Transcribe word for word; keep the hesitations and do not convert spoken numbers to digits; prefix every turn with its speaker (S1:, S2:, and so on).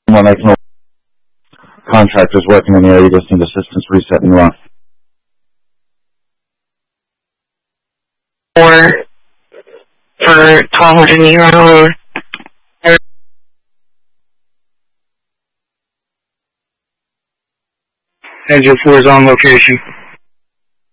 S1: When I can contractors working in the area just need assistance resetting run.
S2: Or for twelve hundred Nero.
S3: Engine four is on location.